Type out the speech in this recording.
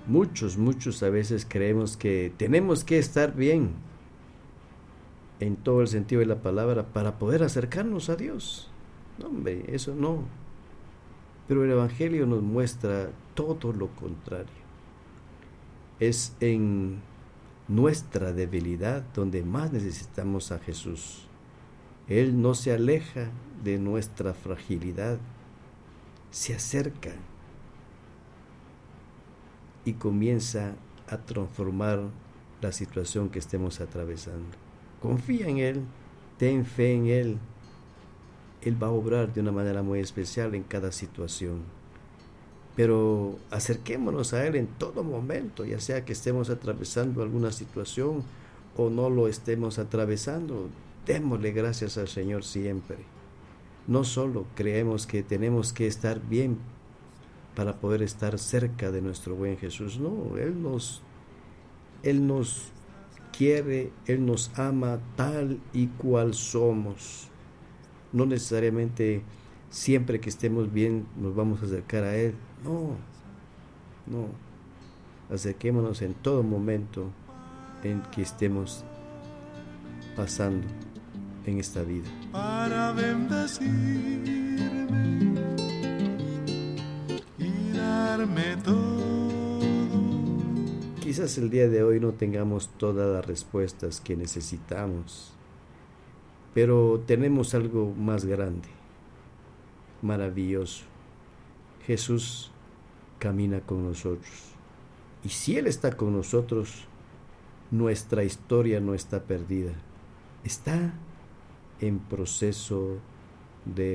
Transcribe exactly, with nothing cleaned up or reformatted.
Muchos, muchos a veces creemos que tenemos que estar bien en todo el sentido de la palabra para poder acercarnos a Dios. No, hombre, eso no. Pero el Evangelio nos muestra todo lo contrario. Es en nuestra debilidad donde más necesitamos a Jesús. Él no se aleja de nuestra fragilidad, se acerca y comienza a transformar la situación que estemos atravesando. Confía en Él, ten fe en Él. Él va a obrar de una manera muy especial en cada situación. Pero acerquémonos a Él en todo momento, ya sea que estemos atravesando alguna situación o no lo estemos atravesando. Démosle gracias al Señor siempre. No solo creemos que tenemos que estar bien para poder estar cerca de nuestro buen Jesús. No, Él nos, Él nos quiere, Él nos ama tal y cual somos. No necesariamente siempre que estemos bien nos vamos a acercar a Él. No, no. Acerquémonos en todo momento en que estemos pasando en esta vida. Para bendecirme y darme todo. Quizás el día de hoy no tengamos todas las respuestas que necesitamos, pero tenemos algo más grande, maravilloso. Jesús camina con nosotros. Y si Él está con nosotros, nuestra historia no está perdida. Está en proceso de